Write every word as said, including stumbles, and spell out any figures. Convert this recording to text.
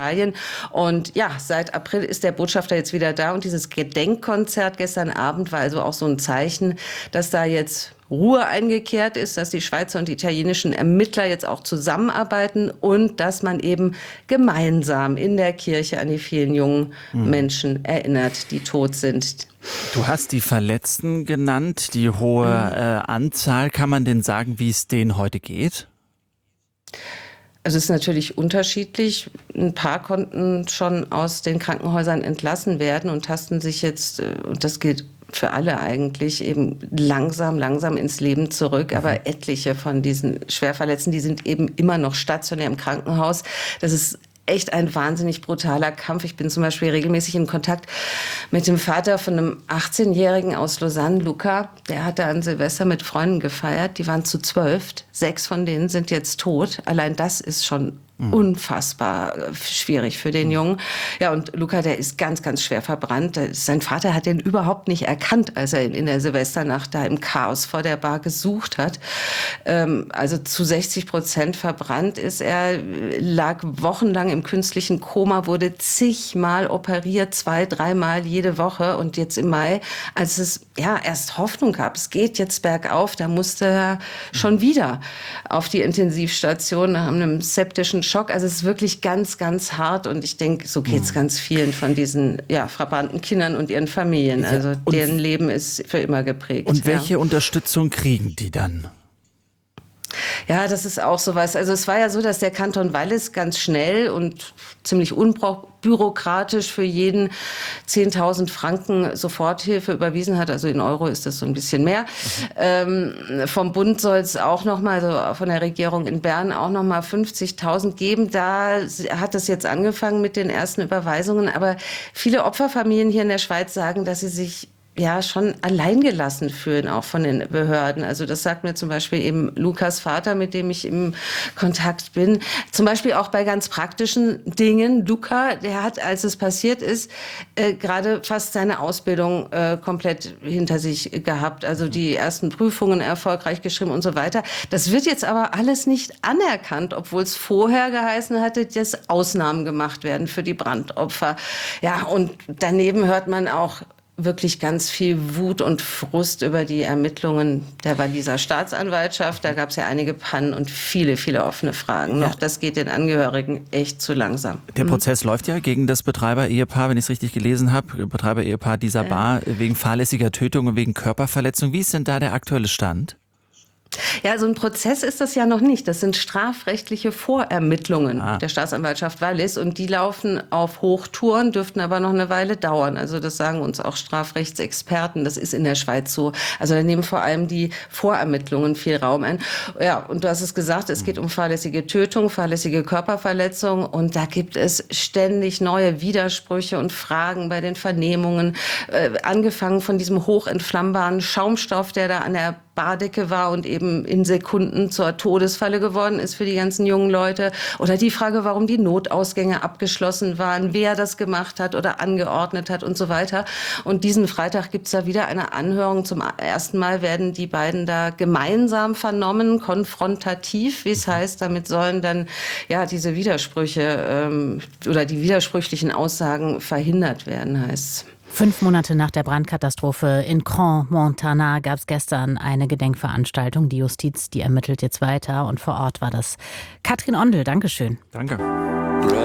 Und ja, seit April ist der Botschafter jetzt wieder da und dieses Gedenkkonzert gestern Abend war also auch so ein Zeichen, dass da jetzt Ruhe eingekehrt ist, dass die Schweizer und die italienischen Ermittler jetzt auch zusammenarbeiten und dass man eben gemeinsam in der Kirche an die vielen jungen mhm. Menschen erinnert, die tot sind. Du hast die Verletzten genannt, die hohe mhm. äh, Anzahl. Kann man denn sagen, wie es denen heute geht? Also es ist natürlich unterschiedlich. Ein paar konnten schon aus den Krankenhäusern entlassen werden und tasten sich jetzt, und das gilt für alle eigentlich, eben langsam, langsam ins Leben zurück. Aber etliche von diesen Schwerverletzten, die sind eben immer noch stationär im Krankenhaus. Das ist echt ein wahnsinnig brutaler Kampf. Ich bin zum Beispiel regelmäßig in Kontakt mit dem Vater von einem achtzehnjährigen aus Lausanne, Luca. Der hatte an Silvester mit Freunden gefeiert. Die waren zu zwölf. Sechs von denen sind jetzt tot. Allein das ist schon mhm. unfassbar schwierig für den Jungen. Ja, und Luca, der ist ganz, ganz schwer verbrannt. Sein Vater hat den überhaupt nicht erkannt, als er ihn in der Silvesternacht da im Chaos vor der Bar gesucht hat. Ähm, also zu sechzig Prozent verbrannt ist er, lag wochenlang im künstlichen Koma, wurde zigmal operiert, zwei, dreimal jede Woche. Und jetzt im Mai, als es ja erst Hoffnung gab, es geht jetzt bergauf, da musste er schon wieder auf die Intensivstation nach einem septischen Schock. Also es ist wirklich ganz, ganz hart. Und ich denke, so geht es ganz vielen von diesen ja, verbrannten Kindern und ihren Familien. Also ja, deren Leben ist für immer geprägt. Und welche ja. Unterstützung kriegen die dann? Ja, das ist auch sowas. Also es war ja so, dass der Kanton Wallis ganz schnell und ziemlich unbürokratisch für jeden zehntausend Franken Soforthilfe überwiesen hat. Also in Euro ist das so ein bisschen mehr. Mhm. Ähm, vom Bund soll es auch noch mal, also von der Regierung in Bern auch noch mal fünfzigtausend geben. Da hat es jetzt angefangen mit den ersten Überweisungen. Aber viele Opferfamilien hier in der Schweiz sagen, dass sie sich ja schon alleingelassen fühlen, auch von den Behörden. Also das sagt mir zum Beispiel eben Lukas Vater, mit dem ich im Kontakt bin. Zum Beispiel auch bei ganz praktischen Dingen. Luca, der hat, als es passiert ist, äh, gerade fast seine Ausbildung äh, komplett hinter sich gehabt. Also die ersten Prüfungen erfolgreich geschrieben und so weiter. Das wird jetzt aber alles nicht anerkannt, obwohl es vorher geheißen hatte, dass Ausnahmen gemacht werden für die Brandopfer. Ja, und daneben hört man auch wirklich ganz viel Wut und Frust über die Ermittlungen der Walliser Staatsanwaltschaft. Da gab es ja einige Pannen und viele, viele offene Fragen noch. Das geht den Angehörigen echt zu langsam. Der Prozess mhm. läuft ja gegen das Betreiber-Ehepaar, wenn ich es richtig gelesen habe, Betreiber-Ehepaar dieser Bar äh. wegen fahrlässiger Tötung und wegen Körperverletzung. Wie ist denn da der aktuelle Stand? Ja, so ein Prozess ist das ja noch nicht. Das sind strafrechtliche Vorermittlungen ah. der Staatsanwaltschaft Wallis und die laufen auf Hochtouren, dürften aber noch eine Weile dauern. Also das sagen uns auch Strafrechtsexperten. Das ist in der Schweiz so. Also da nehmen vor allem die Vorermittlungen viel Raum ein. Ja, und du hast es gesagt, es geht um fahrlässige Tötung, fahrlässige Körperverletzung und da gibt es ständig neue Widersprüche und Fragen bei den Vernehmungen. Äh, angefangen von diesem hochentflammbaren Schaumstoff, der da an der Bardecke war und eben in Sekunden zur Todesfalle geworden ist für die ganzen jungen Leute. Oder die Frage, warum die Notausgänge abgeschlossen waren, wer das gemacht hat oder angeordnet hat und so weiter. Und diesen Freitag gibt's da wieder eine Anhörung. Zum ersten Mal werden die beiden da gemeinsam vernommen, konfrontativ, wie es heißt. Damit sollen dann ja diese Widersprüche ähm, oder die widersprüchlichen Aussagen verhindert werden, heißt's. Fünf Monate nach der Brandkatastrophe in Crans, Montana, gab es gestern eine Gedenkveranstaltung. Die Justiz, die ermittelt jetzt weiter und vor Ort war das Katrin Ondel. Dankeschön. Danke.